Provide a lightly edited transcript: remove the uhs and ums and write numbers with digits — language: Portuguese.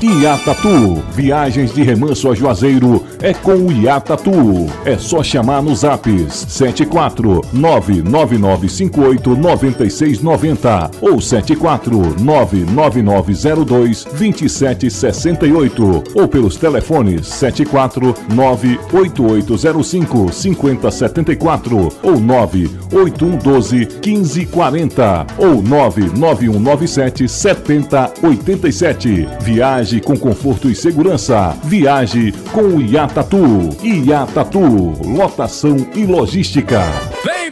Iatatu, viagens de remanso a Juazeiro é com o Iatatu. É só chamar nos zaps 74999589690 ou 74999022768 ou pelos telefones 74988055074 ou 981121540 ou 991977087. Viaje com conforto e segurança. Viaje com o Iatatu. Iatatu, lotação e logística. Vem